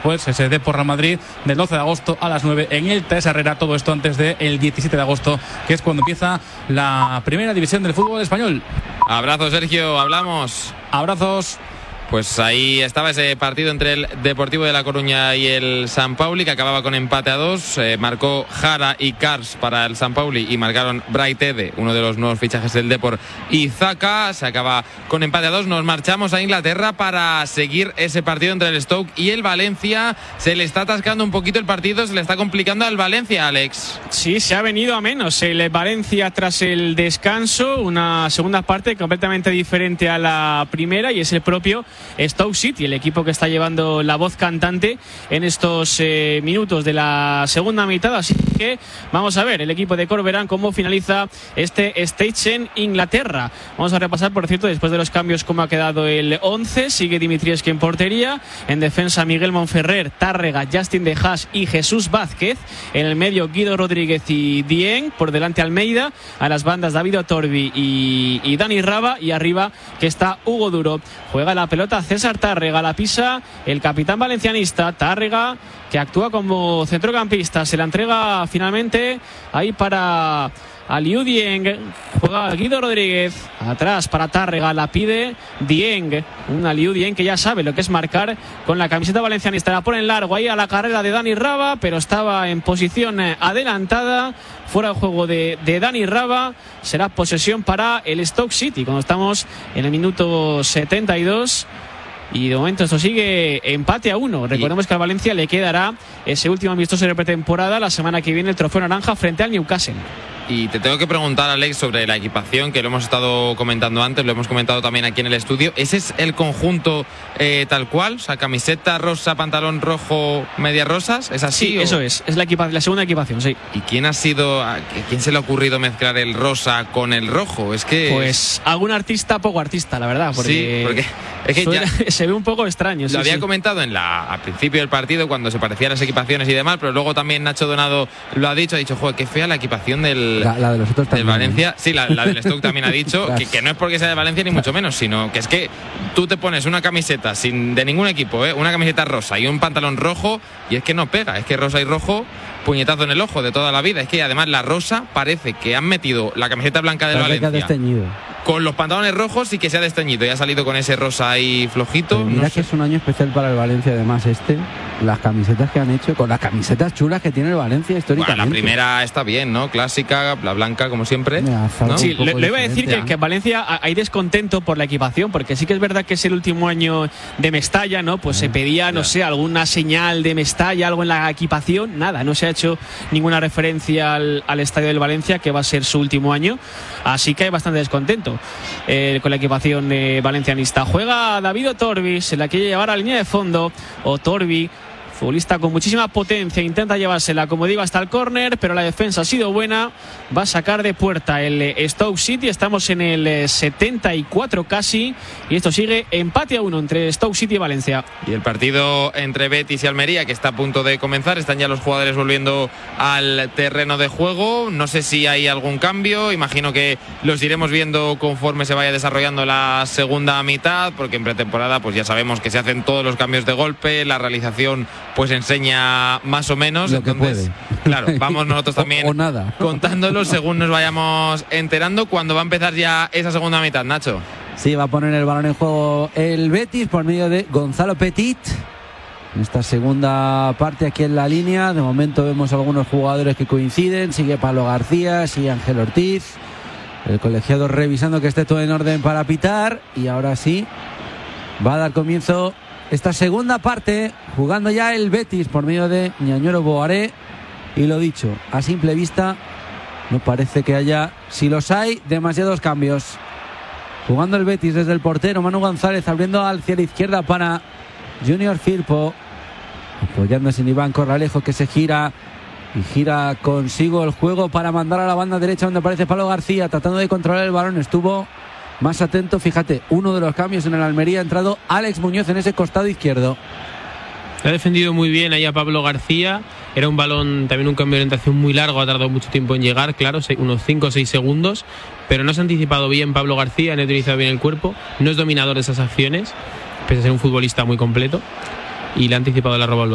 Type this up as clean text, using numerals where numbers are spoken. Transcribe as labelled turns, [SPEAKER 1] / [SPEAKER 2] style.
[SPEAKER 1] después ese Depor Real Madrid del 12 de agosto a las 9 en el Teresa Herrera. Todo esto antes del 17 de agosto, que es cuando empieza la primera división del fútbol español.
[SPEAKER 2] Abrazo, Sergio, hablamos.
[SPEAKER 1] Abrazos.
[SPEAKER 2] Pues ahí estaba ese partido entre el Deportivo de La Coruña y el San Pauli, que acababa con empate a 2. Marcó Jara y Kars para el San Pauli y marcaron Braithwaite, uno de los nuevos fichajes del Depor, y Zaka. Se acaba con empate a 2. Nos marchamos a Inglaterra para seguir ese partido entre el Stoke y el Valencia. Se le está atascando un poquito el partido, se le está complicando al Valencia, Alex.
[SPEAKER 3] Sí, se ha venido a menos el Valencia tras el descanso. Una segunda parte completamente diferente a la primera, y es el propio Stoke City, el equipo que está llevando la voz cantante en estos minutos de la segunda mitad. Así que vamos a ver el equipo de Corberán cómo finaliza este stage en Inglaterra. Vamos a repasar, por cierto, después de los cambios, cómo ha quedado el 11. Sigue Dimitrievski en portería, en defensa Miguel Monferrer, Tárrega, Justin De Haas y Jesús Vázquez, en el medio Guido Rodríguez y Dieng, por delante Almeida, a las bandas David Otorbi y Dani Raba, y arriba que está Hugo Duro. Juega la pelota César Tárrega, la pisa el capitán valencianista. Tárrega, que actúa como centrocampista, se la entrega finalmente ahí para Aliou Dieng. Juega Guido Rodríguez atrás para Tárrega, la pide Dieng, un Aliou Dieng que ya sabe lo que es marcar con la camiseta valencianista. La pone en largo ahí a la carrera de Dani Raba, pero estaba en posición adelantada, fuera de juego de Dani Raba. Será posesión para el Stoke City cuando estamos en el minuto 72. Y de momento esto sigue empate a 1. Recordemos que al Valencia le quedará ese último amistoso de pretemporada la semana que viene, el trofeo naranja frente al Newcastle.
[SPEAKER 2] Y te tengo que preguntar, Alex, sobre la equipación, que lo hemos estado comentando antes, lo hemos comentado también aquí en el estudio. ¿Ese es el conjunto tal cual? O sea, camiseta rosa, pantalón rojo, medias rosas, ¿es así?
[SPEAKER 3] Sí, eso es la segunda equipación, sí.
[SPEAKER 2] ¿Y quién se le ha ocurrido mezclar el rosa con el rojo? Es que...
[SPEAKER 3] Pues algún artista, poco artista, la verdad, porque es que ya se ve un poco extraño.
[SPEAKER 2] Lo había comentado al principio del partido, cuando se parecían las equipaciones y demás, pero luego también Nacho Donado lo ha dicho, joder, qué fea la equipación la de los otros también, del Valencia, sí, la del Stoke también ha dicho que no es porque sea de Valencia ni mucho menos, sino que es que tú te pones una camiseta de ningún equipo, una camiseta rosa y un pantalón rojo, y es que no pega, es que rosa y rojo, puñetazo en el ojo de toda la vida. Es que además la rosa parece que han metido la camiseta blanca del Valencia con los pantalones rojos y que se ha desteñido y ha salido con ese rosa ahí flojito.
[SPEAKER 4] Pero mira que es un año especial para el Valencia, además las camisetas que han hecho, con las camisetas chulas que tiene el Valencia históricamente.
[SPEAKER 2] Bueno, la primera está bien, ¿no? Clásica, la blanca como siempre, ¿no?
[SPEAKER 3] Sí, le iba a decir que en Valencia hay descontento por la equipación, porque sí que es verdad que es el último año de Mestalla, ¿no? Pues se pedía, no sé, alguna señal de Mestalla, algo en la equipación, nada, no se ha hecho ninguna referencia al estadio del Valencia, que va a ser su último año, así que hay bastante descontento con la equipación valencianista. Juega David Otorbi, se la quiere llevar a la línea de fondo. Otorbi, futbolista con muchísima potencia, intenta llevársela, como digo, hasta el córner, pero la defensa ha sido buena. Va a sacar de puerta el Stoke City. Estamos en el 74 casi, y esto sigue empate a 1 entre Stoke City y Valencia.
[SPEAKER 2] Y el partido entre Betis y Almería, que está a punto de comenzar. Están ya los jugadores volviendo al terreno de juego. No sé si hay algún cambio, imagino que los iremos viendo conforme se vaya desarrollando la segunda mitad, porque en pretemporada pues ya sabemos que se hacen todos los cambios de golpe, la realización pues enseña más o menos.
[SPEAKER 4] Lo entonces,
[SPEAKER 2] claro, vamos nosotros también
[SPEAKER 4] o nada,
[SPEAKER 2] contándolo según nos vayamos enterando. ¿Cuándo va a empezar ya esa segunda mitad, Nacho?
[SPEAKER 4] Sí, va a poner el balón en juego el Betis por medio de Gonzalo Petit. En esta segunda parte aquí en la línea, de momento vemos algunos jugadores que coinciden. Sigue Pablo García, sigue Ángel Ortiz. El colegiado revisando que esté todo en orden para pitar. Y ahora sí, va a dar comienzo esta segunda parte, jugando ya el Betis por medio de Ñañoro Boaré. Y lo dicho, a simple vista no parece que haya, si los hay, demasiados cambios. Jugando el Betis desde el portero Manu González, abriendo hacia la izquierda para Junior Firpo, apoyándose en Iván Corralejo, que se gira y gira consigo el juego para mandar a la banda derecha, donde aparece Pablo García tratando de controlar el balón. Estuvo más atento, fíjate, uno de los cambios en el Almería, ha entrado Alex Muñoz en ese costado izquierdo.
[SPEAKER 5] Ha defendido muy bien ahí a Pablo García. Era un balón, también un cambio de orientación muy largo, ha tardado mucho tiempo en llegar, claro, unos 5 o 6 segundos, pero no se ha anticipado bien Pablo García, no ha utilizado bien el cuerpo, no es dominador de esas acciones, pese a ser un futbolista muy completo, y le ha anticipado la roba al